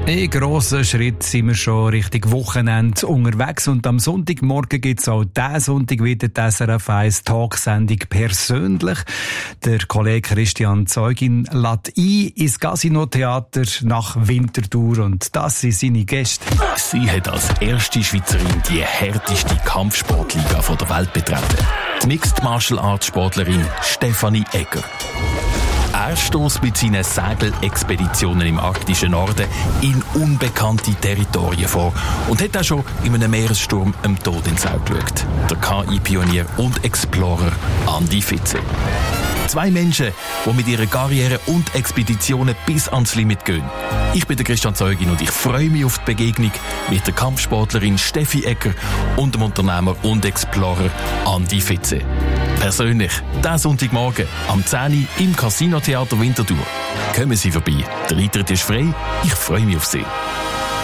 In grossen Schritt sind wir schon Richtung Wochenende unterwegs und am Sonntagmorgen gibt es auch diesen Sonntag wieder die SRF 1 Talksendung «Persönlich». Der Kollege Christian Zeugin lädt ein ins Casino-Theater nach Winterthur und das sind seine Gäste. Sie hat als erste Schweizerin die härteste Kampfsportliga der Welt betreten. Die Mixed Martial Arts Sportlerin Stefanie Egger. Er stösst mit seinen Segelexpeditionen im arktischen Norden in unbekannte Territorien vor und hat auch schon in einem Meeressturm dem Tod ins Auge geschaut. Der KI-Pionier und Explorer Andi Fitze. Zwei Menschen, die mit ihrer Karriere und Expeditionen bis ans Limit gehen. Ich bin der Christian Zeugin und ich freue mich auf die Begegnung mit der Kampfsportlerin Steffi Egger und dem Unternehmer und Explorer Andi Fitze. Persönlich, diesen Sonntagmorgen am 10 Uhr im Casino-Theater Winterthur. Kommen Sie vorbei, der Eintritt ist frei, ich freue mich auf Sie.